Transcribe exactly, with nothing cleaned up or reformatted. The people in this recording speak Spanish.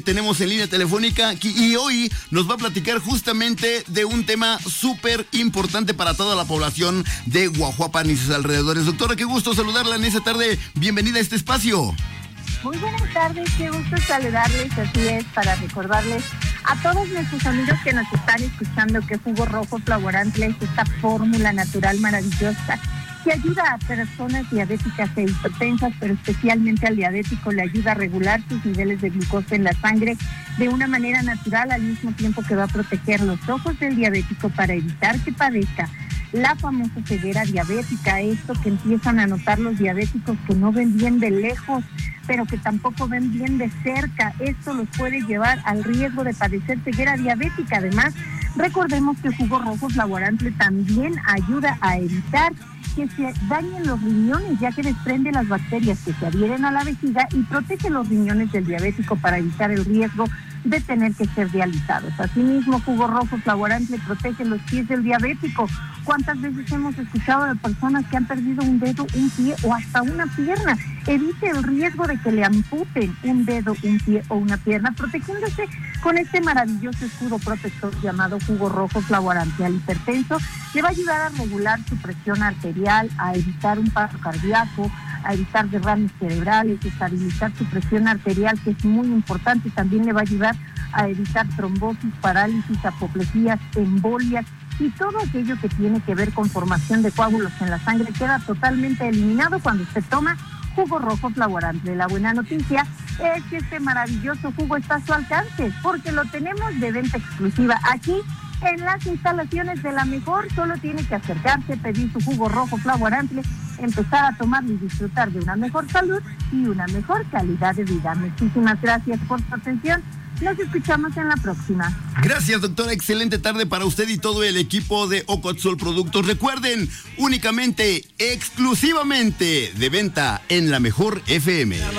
Tenemos en línea telefónica y hoy nos va a platicar justamente de un tema súper importante para toda la población de Guajuapan y sus alrededores. Doctora, qué gusto saludarla en esta tarde. Bienvenida a este espacio. Muy buenas tardes, qué gusto saludarles. Así es, para recordarles a todos nuestros amigos que nos están escuchando que Jugo Rojo Flavorante es esta fórmula natural maravillosa que ayuda a personas diabéticas e hipertensas, pero especialmente al diabético le ayuda a regular sus niveles de glucosa en la sangre de una manera natural, al mismo tiempo que va a proteger los ojos del diabético para evitar que padezca la famosa ceguera diabética, esto que empiezan a notar los diabéticos que no ven bien de lejos, pero que tampoco ven bien de cerca. Esto los puede llevar al riesgo de padecer ceguera diabética. Además, recordemos que Jugo Rojo Flavorante también ayuda a evitar que se dañen los riñones, ya que desprende las bacterias que se adhieren a la vejiga y protege los riñones del diabético para evitar el riesgo de tener que ser dializados. Asimismo, Jugo Rojo Flavorante protege los pies del diabético. ¿Cuántas veces hemos escuchado de personas que han perdido un dedo, un pie o hasta una pierna? Evite el riesgo de que le amputen un dedo, un pie o una pierna, protegiéndose con este maravilloso escudo protector llamado Jugo Rojo Flavorante. Al hipertenso le va a ayudar a regular su presión arterial, a evitar un paro cardíaco, a evitar derrames cerebrales, estabilizar su presión arterial, que es muy importante. También le va a ayudar a evitar trombosis, parálisis, apoplejías, embolias y todo aquello que tiene que ver con formación de coágulos en la sangre queda totalmente eliminado cuando se toma Jugo Rojo Flavorante. La buena noticia es que este maravilloso jugo está a su alcance, porque lo tenemos de venta exclusiva aquí en las instalaciones de La Mejor. Solo tiene que acercarse, pedir su Jugo Rojo Flavorante, empezar a tomarlo y disfrutar de una mejor salud y una mejor calidad de vida. Muchísimas gracias por su atención. Nos escuchamos en la próxima. Gracias, doctora. Excelente tarde para usted y todo el equipo de Ocotzol Productos. Recuerden, únicamente, exclusivamente de venta en La Mejor F M.